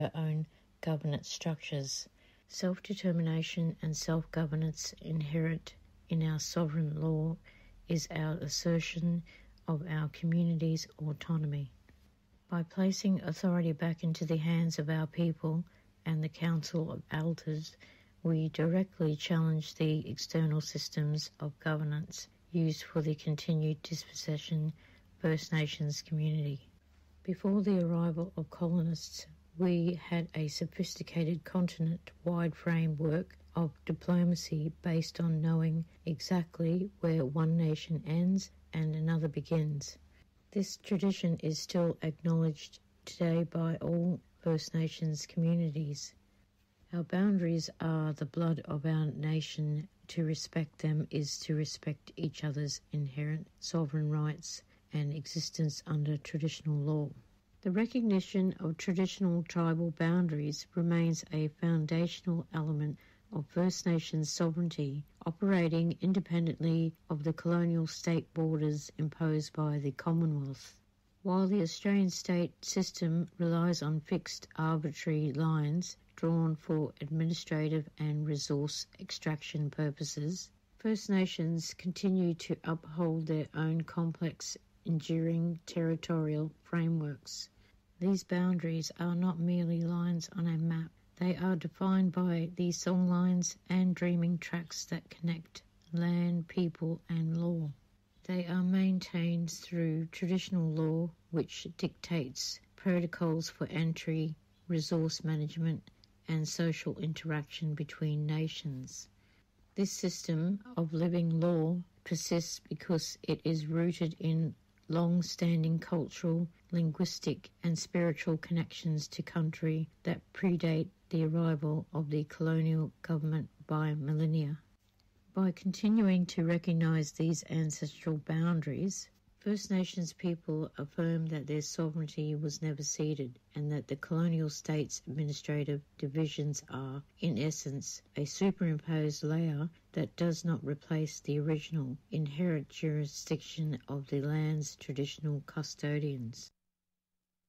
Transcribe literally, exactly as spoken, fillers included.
their own governance structures. Self-determination and self-governance inherent in our sovereign law is our assertion of our community's autonomy. By placing authority back into the hands of our people and the Council of Elders, we directly challenge the external systems of governance used for the continued dispossession First Nations community. Before the arrival of colonists, we had a sophisticated continent-wide framework of diplomacy based on knowing exactly where one nation ends and another begins. This tradition is still acknowledged today by all First Nations communities. Our boundaries are the blood of our nation. To respect them is to respect each other's inherent sovereign rights and existence under traditional law. The recognition of traditional tribal boundaries remains a foundational element of First Nations sovereignty, operating independently of the colonial state borders imposed by the Commonwealth. While the Australian state system relies on fixed arbitrary lines drawn for administrative and resource extraction purposes, First Nations continue to uphold their own complex, enduring territorial frameworks. These boundaries are not merely lines on a map. They are defined by the songlines and dreaming tracks that connect land, people, and law. They are maintained through traditional law, which dictates protocols for entry, resource management, and social interaction between nations. This system of living law persists because it is rooted in long-standing cultural, linguistic and spiritual connections to country that predate the arrival of the colonial government by millennia. By continuing to recognise these ancestral boundaries, First Nations people affirm that their sovereignty was never ceded and that the colonial state's administrative divisions are, in essence, a superimposed layer that does not replace the original inherent jurisdiction of the land's traditional custodians.